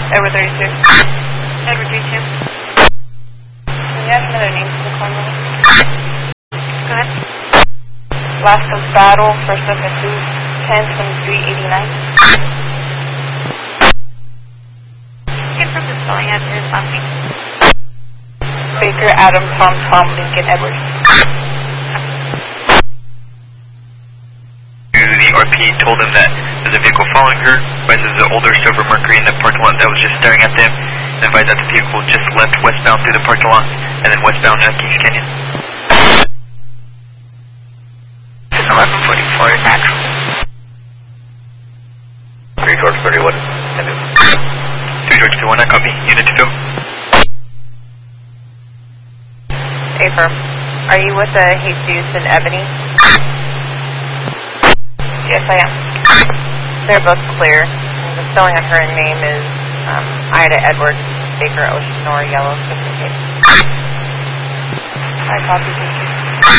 Edward 32. Edward 32. Can you add another name to the call number? Go ahead. Last of battle, first up at 102389. Confirm the spelling of his last name. Baker, Adam, Tom, Lincoln, Edward. The RP told him that there's a vehicle following her, advised there's an older silver Mercury in the parking lot that was just staring at them, and advised that the vehicle just left westbound through the parking lot, and then westbound Kings Canyon. 1144 is actual. 3 George 31. 3 George 21, I copy. Unit 2. Affirm. Are you with Jesus and Ebony? Yes, I am. They're both clear. The spelling on her name is Ida Edward Baker Ocean Nor Yellow 58. I copy.